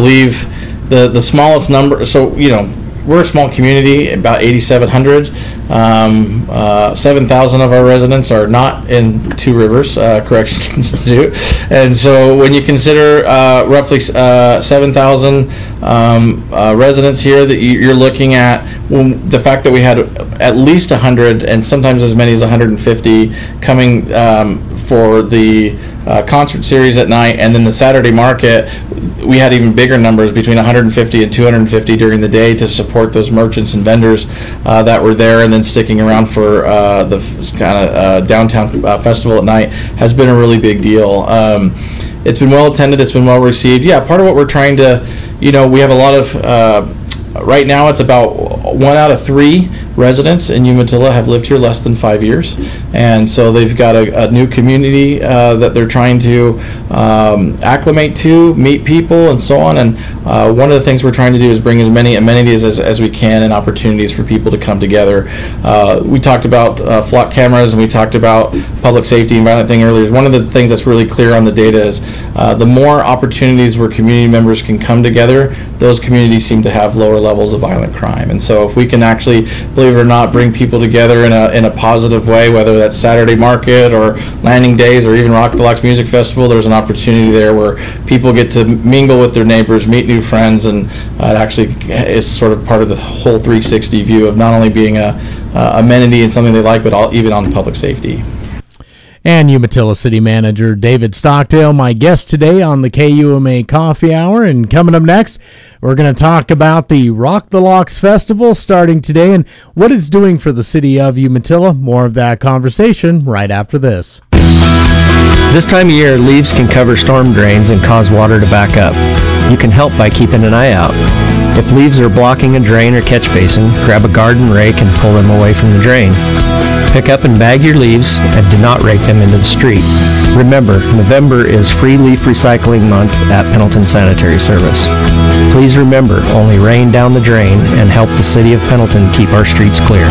believe the smallest number. So we're a small community, about 8,700. 7,000 of our residents are not in Two Rivers Corrections Institute, and so when you consider roughly 7,000 residents here, that you're looking at the fact that we had at least 100 and sometimes as many as 150 coming for the concert series at night, and then the Saturday market, we had even bigger numbers, between 150 and 250 during the day, to support those merchants and vendors that were there, and then sticking around for the kind of downtown festival at night has been a really big deal. It's been well attended, it's been well received. Yeah, part of what we're trying to, we have a lot of, right now it's about 1 out of 3 residents in Umatilla have lived here less than 5 years, and so they've got a new community that they're trying to acclimate to, meet people, and so on. And one of the things we're trying to do is bring as many amenities as we can and opportunities for people to come together. We talked about flock cameras, and we talked about public safety and violent thing earlier. One of the things that's really clear on the data is the more opportunities where community members can come together, those communities seem to have lower levels of violent crime. And so if we can actually, believe it or not, bring people together in a positive way, whether that's Saturday market or landing days or even Rock the Locks Music Festival, there's an opportunity there where people get to mingle with their neighbors, meet new friends, and it actually is sort of part of the whole 360 view of not only being a amenity and something they like, but even on public safety. And Umatilla City Manager David Stockdale, my guest today on the KUMA Coffee Hour. And coming up next, we're going to talk about the Rock the Locks Festival starting today and what it's doing for the city of Umatilla. More of that conversation right after this. This time of year, leaves can cover storm drains and cause water to back up. You can help by keeping an eye out. If leaves are blocking a drain or catch basin, grab a garden rake and pull them away from the drain. Pick up and bag your leaves and do not rake them into the street. Remember, November is Free Leaf Recycling Month at Pendleton Sanitary Service. Please remember, only rain down the drain and help the city of Pendleton keep our streets clear.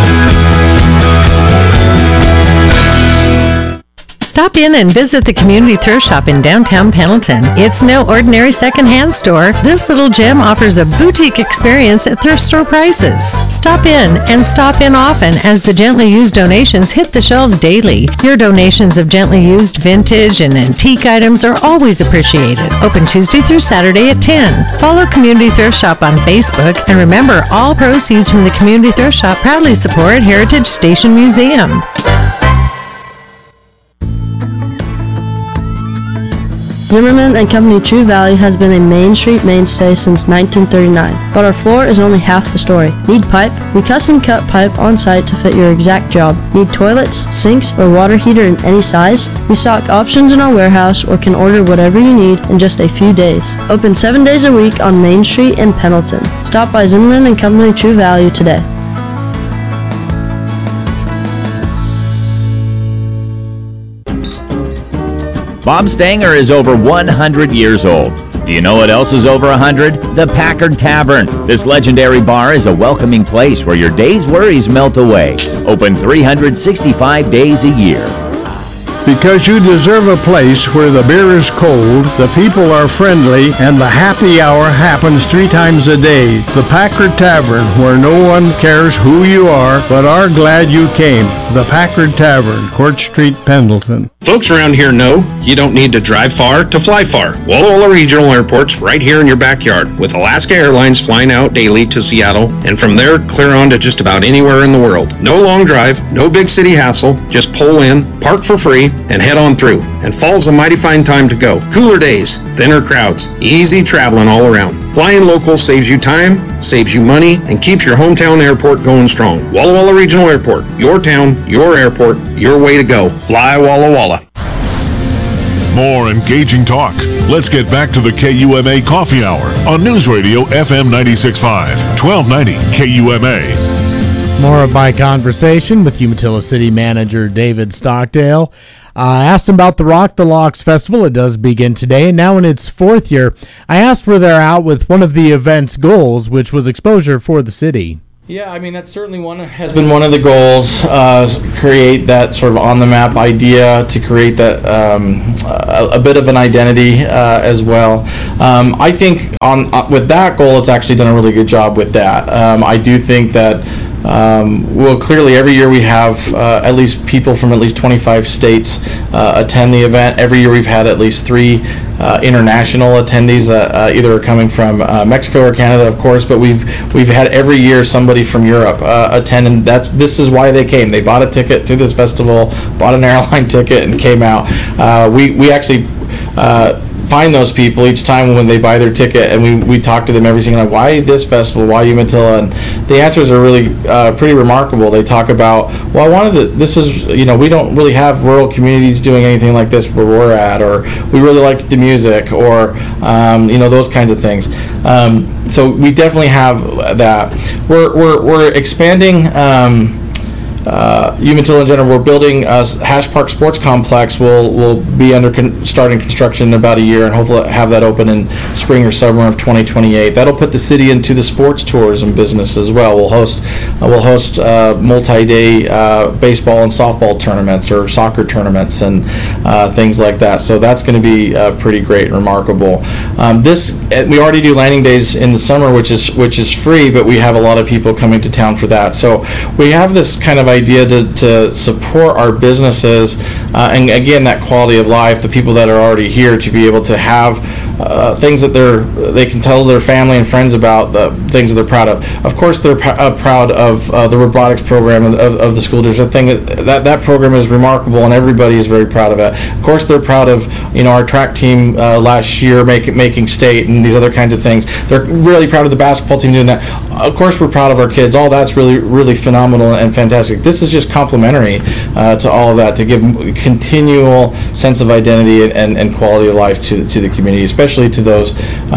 Stop in and visit the Community Thrift Shop in downtown Pendleton. It's no ordinary secondhand store. This little gem offers a boutique experience at thrift store prices. Stop in and stop in often, as the gently used donations hit the shelves daily. Your donations of gently used, vintage, and antique items are always appreciated. Open Tuesday through Saturday at 10. Follow Community Thrift Shop on Facebook, and remember, all proceeds from the Community Thrift Shop proudly support Heritage Station Museum. Zimmerman & Company True Value has been a Main Street mainstay since 1939, but our floor is only half the story. Need pipe? We custom cut pipe on site to fit your exact job. Need toilets, sinks, or water heater in any size? We stock options in our warehouse or can order whatever you need in just a few days. Open 7 days a week on Main Street in Pendleton. Stop by Zimmerman & Company True Value today. Bob Stanger is over 100 years old. Do you know what else is over 100? The Packard Tavern. This legendary bar is a welcoming place where your day's worries melt away. Open 365 days a year. Because you deserve a place where the beer is cold, the people are friendly, and the happy hour happens 3 times a day. The Packard Tavern, where no one cares who you are, but are glad you came. The Packard Tavern, Court Street, Pendleton. Folks around here know you don't need to drive far to fly far. Walla Walla Regional Airport's right here in your backyard, with Alaska Airlines flying out daily to Seattle, and from there clear on to just about anywhere in the world. No long drive, no big city hassle, just pull in, park for free, and head on through. And fall's a mighty fine time to go. Cooler days, thinner crowds, easy traveling all around. Flying local saves you time, saves you money, and keeps your hometown airport going strong. Walla Walla Regional Airport, your town, your airport, your way to go. Fly Walla Walla. More engaging talk. Let's get back to the KUMA Coffee Hour on News Radio FM 96.5, 1290 KUMA. More of my conversation with Umatilla City Manager David Stockdale. I asked him about the Rock the Locks Festival. It does begin today, and now in its 4th year. I asked where they're out with one of the event's goals, which was exposure for the city. Yeah, I mean, that's certainly has been one of the goals, create that sort of on the map idea, to create that a bit of an identity as well. I think with that goal, it's actually done a really good job with that. I do think that well, clearly every year we have at least people from at least 25 states attend the event. Every year we've had at least 3 international attendees that either are coming from Mexico or Canada, of course, but we've had every year somebody from Europe attend, and this is why they came. They bought a ticket to this festival, bought an airline ticket, and came out. We actually find those people each time when they buy their ticket, and we talk to them every single night. Why this festival? Why Umatilla? And the answers are really pretty remarkable. They talk about, well, I wanted to, this is, we don't really have rural communities doing anything like this where we're at, or we really liked the music, or those kinds of things. So we definitely have that. We're expanding Umatilla in general. We're building a Hash Park Sports Complex. We'll be starting construction in about a year, and hopefully have that open in spring or summer of 2028. That'll put the city into the sports tourism business as well. We'll host multi-day baseball and softball tournaments, or soccer tournaments, and things like that. So that's going to be pretty great and remarkable. We already do landing days in the summer, which is free, but we have a lot of people coming to town for that. So we have this kind of idea to support our businesses, and again, that quality of life, the people that are already here, to be able to have things that they can tell their family and friends about, the things that they're proud of. Of course, they're proud of the robotics program of the school. There's a thing that program is remarkable, and everybody is very proud of it. Of course, they're proud of our track team last year making state, and these other kinds of things. They're really proud of the basketball team doing that. Of course, we're proud of our kids. All that's really, really phenomenal and fantastic. This is just complementary to all of that, to give continual sense of identity and quality of life to the community, especially to those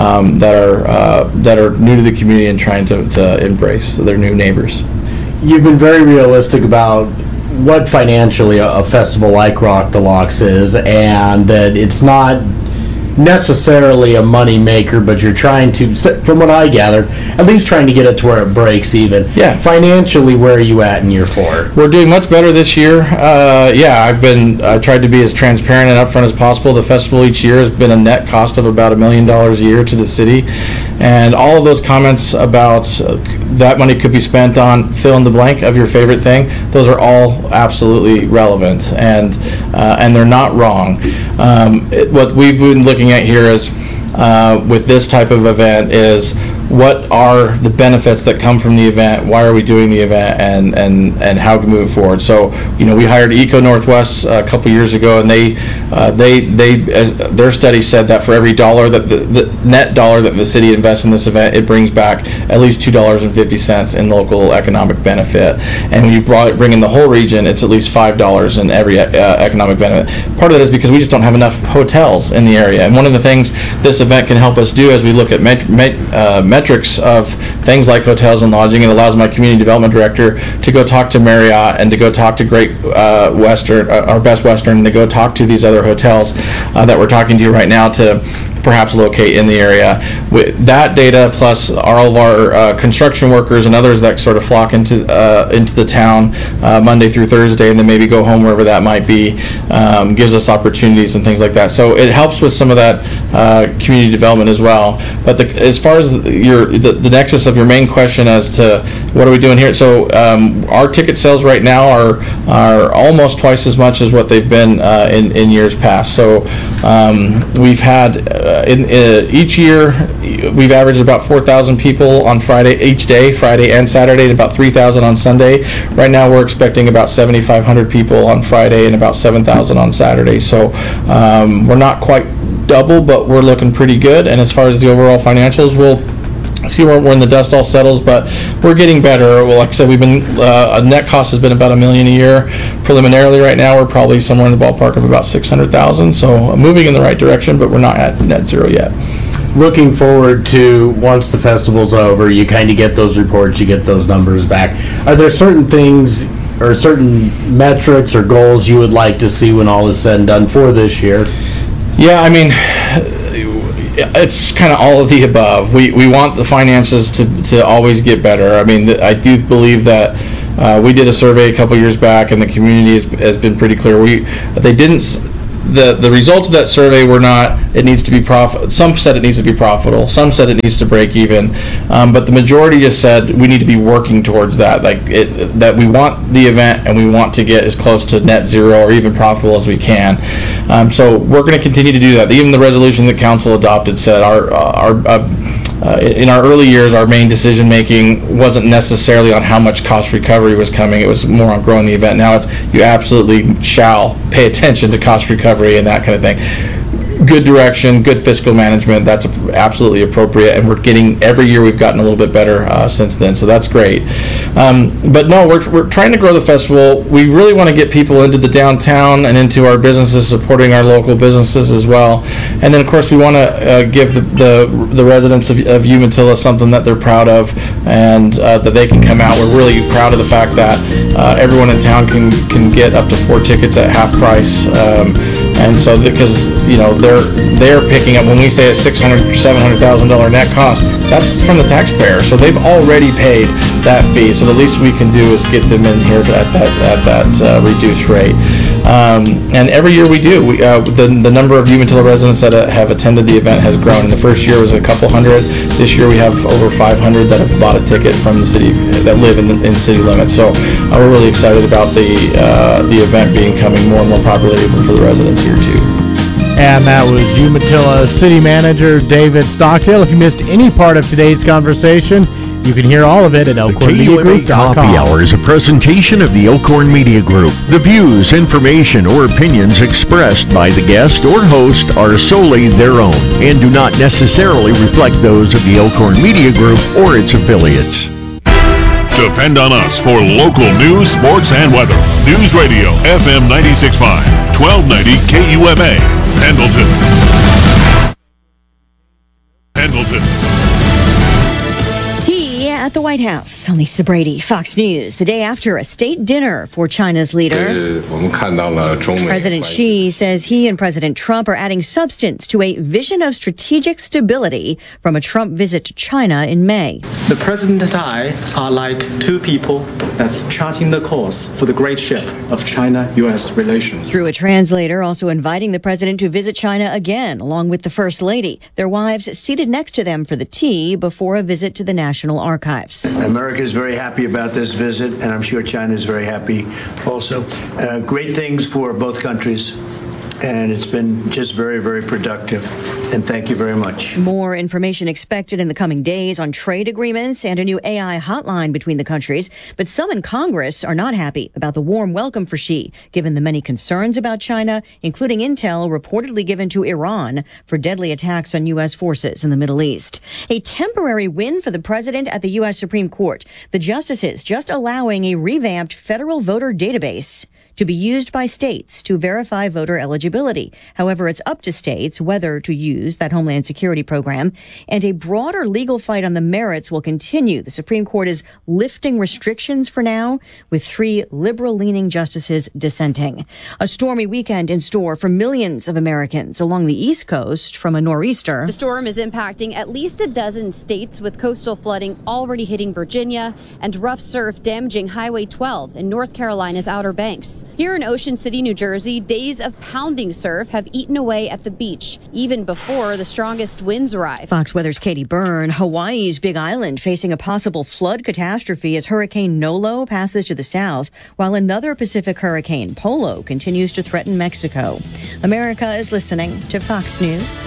that are new to the community and trying to embrace their new neighbors. You've been very realistic about what financially a festival like Rock the Locks is, and that it's not necessarily a money maker, but you're trying to, from what I gathered, at least trying to get it to where it breaks even. Yeah. Financially, where are you at in year 4? We're doing much better this year. I tried to be as transparent and upfront as possible. The festival each year has been a net cost of about $1 million a year to the city, and all of those comments about that money could be spent on fill in the blank of your favorite thing, those are all absolutely relevant, and they're not wrong. What we've been looking at here is, with this type of event, is what are the benefits that come from the event? Why are we doing the event? And how can we move forward? So, we hired Eco Northwest a couple years ago, and they their study said that for every dollar the net dollar that the city invests in this event, it brings back at least $2.50 in local economic benefit. And when you bring in the whole region, it's at least $5 in every economic benefit. Part of that is because we just don't have enough hotels in the area. And one of the things this event can help us do, as we look at metrics of things like hotels and lodging, it allows my community development director to go talk to Marriott and to go talk to Great Western, or Best Western, and to go talk to these other hotels that we're talking to right now to perhaps locate in the area. With that data, plus all of our construction workers and others that sort of flock into the town Monday through Thursday, and then maybe go home wherever that might be, gives us opportunities and things like that. So it helps with some of that community development as well. But as far as the nexus of your main question as to what are we doing here, so our ticket sales right now are almost twice as much as what they've been in years past. So we've had each year we've averaged about 4,000 people on Friday each day, Friday and Saturday, and about 3,000 on Sunday. Right now we're expecting about 7,500 people on Friday and about 7,000 on Saturday. So we're not quite double, but we're looking pretty good. And as far as the overall financials, we'll see when the dust all settles, but we're getting better. Well, like I said, we've been a net cost has been about $1 million a year. Preliminarily, right now, we're probably somewhere in the ballpark of about $600,000. So moving in the right direction, but we're not at net zero yet. Looking forward to, once the festival's over, you kind of get those reports, you get those numbers back. Are there certain things or certain metrics or goals you would like to see when all is said and done for this year? Yeah, I mean, it's kind of all of the above. We want the finances to always get better. I mean, I do believe that we did a survey a couple years back, and the community has been pretty clear. The results of that survey were not, it needs to be profit. Some said it needs to be profitable. Some said it needs to break even. But the majority just said we need to be working towards that. That we want the event and we want to get as close to net zero or even profitable as we can. So we're going to continue to do that. Even the resolution that council adopted said in our early years, our main decision making wasn't necessarily on how much cost recovery was coming. It was more on growing the event. Now it's you absolutely shall pay attention to cost recovery and that kind of thing. Good direction, good fiscal management. That's absolutely appropriate, and we're getting every year. We've gotten a little bit better since then, so that's great. But no, we're trying to grow the festival. We really want to get people into the downtown and into our businesses, supporting our local businesses as well. And then, of course, we want to give the residents of Umatilla something that they're proud of, and that they can come out. We're really proud of the fact that everyone in town can get up to 4 tickets at half price. And so, because they're picking up, when we say a $600,000-$700,000 net cost, that's from the taxpayer. So they've already paid that fee. So the least we can do is get them in here at that reduced rate. And every year we do. The number of Umatilla residents that have attended the event has grown. In the first year was a couple hundred. This year we have over 500 that have bought a ticket from the city, that live in city limits. So we're really excited about the event becoming more and more popular even for the residents here too. And that was Umatilla City Manager David Stockdale. If you missed any part of today's conversation, you can hear all of it at elkhornmediagroup.com. Coffee Hour is a presentation of the Elkhorn Media Group. The views, information, or opinions expressed by the guest or host are solely their own and do not necessarily reflect those of the Elkhorn Media Group or its affiliates. Depend on us for local news, sports, and weather. News Radio, FM 96.5, 1290 KUMA, Pendleton. Tea at the White House. I'm Lisa Brady, Fox News. The day after a state dinner for China's leader, President Xi says he and President Trump are adding substance to a vision of strategic stability from a Trump visit to China in May. The President and I are like two people that's charting the course for the great ship of China-U.S. relations. Through a translator, also inviting the president to visit China again, along with the First Lady. Their wives seated next to them for the tea before a visit to the National Archives. America is very happy about this visit, and I'm sure China is very happy also. Great things for both countries, and it's been just very, very productive. And thank you very much. More information expected in the coming days on trade agreements and a new AI hotline between the countries. But some in Congress are not happy about the warm welcome for Xi, given the many concerns about China, including intel reportedly given to Iran for deadly attacks on U.S. forces in the Middle East. A temporary win for the president at the U.S. Supreme Court. The justices just allowing a revamped federal voter database to be used by states to verify voter eligibility. However, it's up to states whether to use that Homeland Security program, and a broader legal fight on the merits will continue. The Supreme Court is lifting restrictions for now, with 3 liberal-leaning justices dissenting. A stormy weekend in store for millions of Americans along the East Coast from a nor'easter. The storm is impacting at least a dozen states, with coastal flooding already hitting Virginia and rough surf damaging Highway 12 in North Carolina's Outer Banks. Here in Ocean City, New Jersey, days of pounding surf have eaten away at the beach, even before the strongest winds arrive. Fox Weather's Katie Byrne. Hawaii's Big Island facing a possible flood catastrophe as Hurricane Nolo passes to the south, while another Pacific hurricane, Polo, continues to threaten Mexico. America is listening to Fox News.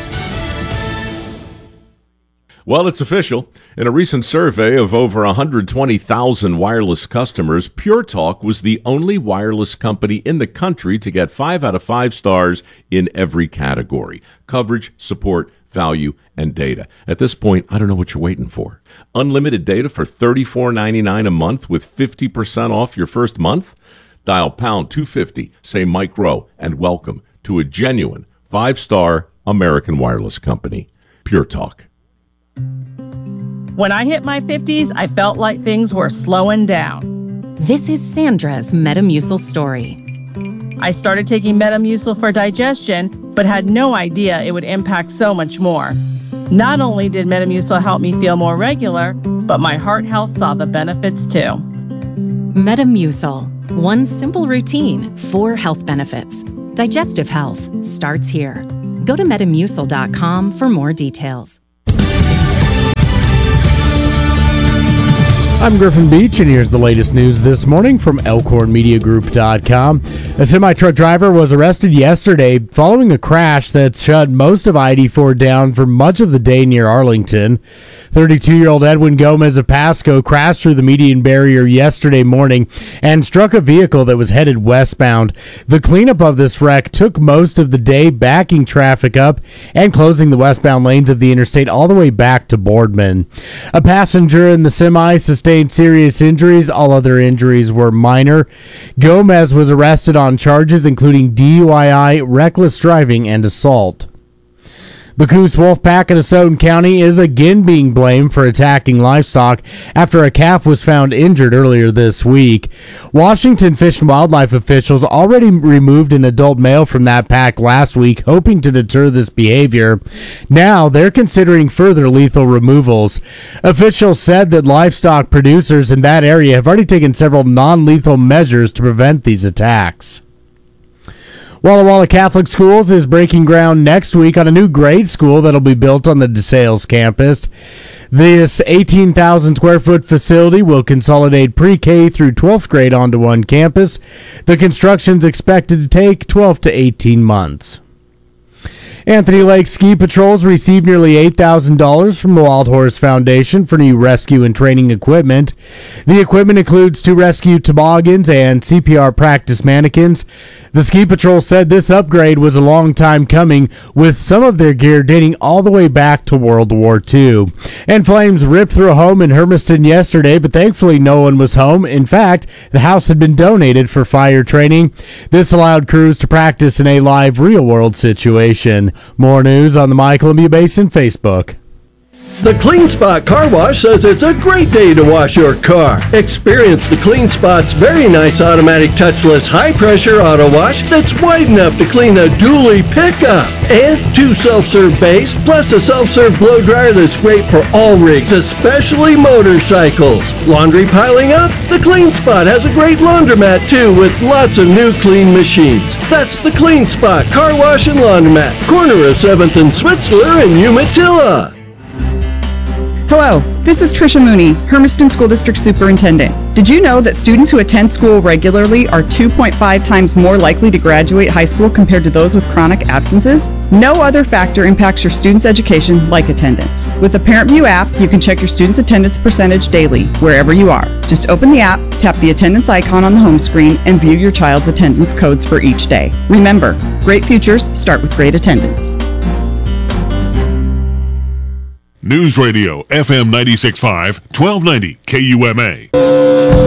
Well, it's official. In a recent survey of over 120,000 wireless customers, Pure Talk was the only wireless company in the country to get 5 out of 5 stars in every category: coverage, support, value, and data. At this point, I don't know what you're waiting for. Unlimited data for $34.99 a month with 50% off your first month? Dial pound 250, say Mike Rowe, and welcome to a genuine 5-star American wireless company. Pure Talk. When I hit my 50s, I felt like things were slowing down. This is Sandra's Metamucil story. I started taking Metamucil for digestion, but had no idea it would impact so much more. Not only did Metamucil help me feel more regular, but my heart health saw the benefits too. Metamucil. One simple routine, 4 health benefits. Digestive health starts here. Go to Metamucil.com for more details. I'm Griffin Beach, and here's the latest news this morning from ElkhornMediaGroup.com. A semi-truck driver was arrested yesterday following a crash that shut most of I-84 down for much of the day near Arlington. 32-year-old Edwin Gomez of Pasco crashed through the median barrier yesterday morning and struck a vehicle that was headed westbound. The cleanup of this wreck took most of the day, backing traffic up and closing the westbound lanes of the interstate all the way back to Boardman. A passenger in the semi sustained serious injuries. All other injuries were minor. Gomez was arrested on charges including DUI, reckless driving, and assault. The Coos Wolf Pack in Asotin County is again being blamed for attacking livestock after a calf was found injured earlier this week. Washington Fish and Wildlife officials already removed an adult male from that pack last week, hoping to deter this behavior. Now they're considering further lethal removals. Officials said that livestock producers in that area have already taken several non-lethal measures to prevent these attacks. Walla Walla Catholic Schools is breaking ground next week on a new grade school that'll be built on the DeSales campus. This 18,000 square foot facility will consolidate pre-K through 12th grade onto one campus. The construction's expected to take 12 to 18 months. Anthony Lake Ski Patrols received nearly $8,000 from the Wild Horse Foundation for new rescue and training equipment. The equipment includes 2 rescue toboggans and CPR practice mannequins. The Ski Patrol said this upgrade was a long time coming, with some of their gear dating all the way back to World War II. And flames ripped through a home in Hermiston yesterday, but thankfully no one was home. In fact, the house had been donated for fire training. This allowed crews to practice in a live, real-world situation. More news on the Micolumbia Basin Facebook. The Clean Spot Car Wash says it's a great day to wash your car. Experience the Clean Spot's very nice automatic touchless high-pressure auto wash that's wide enough to clean a dually pickup. And 2 self-serve bays, plus a self-serve blow dryer that's great for all rigs, especially motorcycles. Laundry piling up? The Clean Spot has a great laundromat too, with lots of new clean machines. That's the Clean Spot Car Wash and Laundromat, corner of 7th and Switzler in Umatilla. Hello, this is Tricia Mooney, Hermiston School District Superintendent. Did you know that students who attend school regularly are 2.5 times more likely to graduate high school compared to those with chronic absences? No other factor impacts your students' education like attendance. With the ParentView app, you can check your students' attendance percentage daily, wherever you are. Just open the app, tap the attendance icon on the home screen, and view your child's attendance codes for each day. Remember, great futures start with great attendance. News Radio FM 96.5, 1290 KUMA.